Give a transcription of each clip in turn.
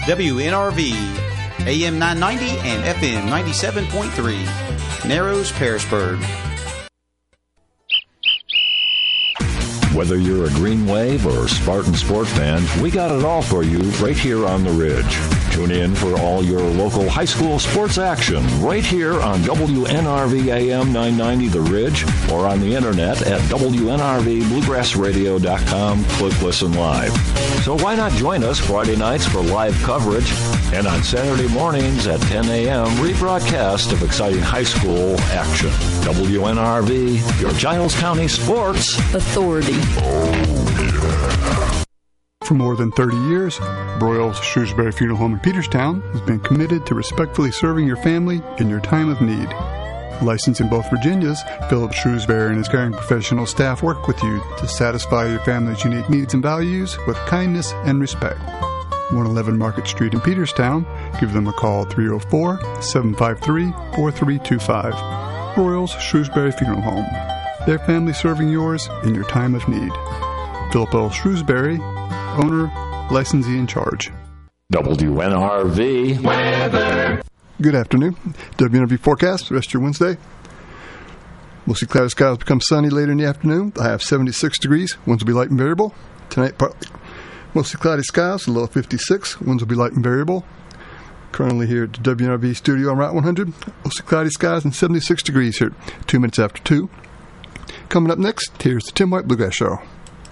WNRV, AM 990 and FM 97.3, Narrows, Pearisburg. Whether you're a Green Wave or Spartan Sport fan, we got it all for you right here on the Ridge. Tune in for all your local high school sports action right here on WNRV AM 990 The Ridge or on the internet at WNRVBluegrassradio.com. Click Listen Live. So why not join us Friday nights for live coverage and on Saturday mornings at 10 a.m. rebroadcast of exciting high school action. WNRV, your Giles County Sports Authority. For more than 30 years, Broyles Shrewsbury Funeral Home in Peterstown has been committed to respectfully serving your family in your time of need. Licensed in both Virginias, Philip Shrewsbury and his caring professional staff work with you to satisfy your family's unique needs and values with kindness and respect. 111 Market Street in Peterstown. Give them a call at 304-753-4325. Broyles Shrewsbury Funeral Home. Their family serving yours in your time of need. Philip L. Shrewsbury, owner, licensee in charge. WNRV weather. Good afternoon. WNRV forecast, rest of your Wednesday. Mostly cloudy skies become sunny later in the afternoon. I have 76 degrees. Winds will be light and variable. Tonight, mostly cloudy skies, a low of 56. Winds will be light and variable. Currently here at the WNRV studio on Route 100. Mostly cloudy skies and 76 degrees here, 2 minutes after 2. Coming up next, here's the Tim White Bluegrass Show.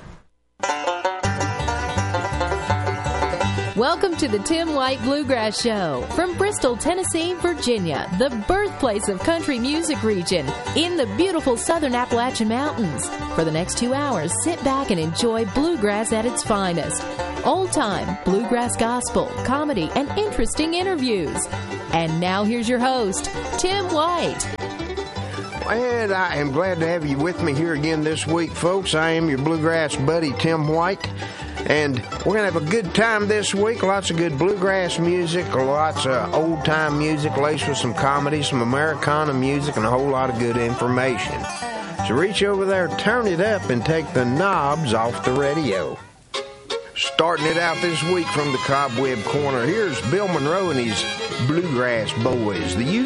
Welcome to the Tim White Bluegrass Show from Bristol, Tennessee, Virginia, the birthplace of country music region in the beautiful southern Appalachian Mountains. For the next 2 hours, sit back and enjoy bluegrass at its finest. Old-time, bluegrass gospel, comedy, and interesting interviews. And now here's your host, Tim White. And I am glad to have you with me here again this week, folks. I am your bluegrass buddy, Tim White. And we're going to have a good time this week. Lots of good bluegrass music, lots of old-time music laced with some comedy, some Americana music, and a whole lot of good information. So reach over there, turn it up, and take the knobs off the radio. Starting it out this week from the Cobweb Corner, here's Bill Monroe and his Bluegrass Boys. The